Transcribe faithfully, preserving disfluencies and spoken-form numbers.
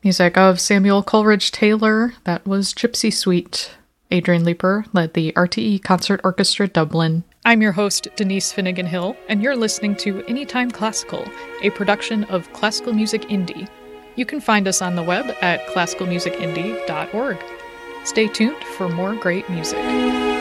Music of Samuel Coleridge Taylor, that was Gypsy Suite. Adrian Leeper led the R T E Concert Orchestra Dublin. I'm your host, Denise Finnegan Hill, and you're listening to Anytime Classical, a production of Classical Music Indie. You can find us on the web at classical music indie dot org. Stay tuned for more great music.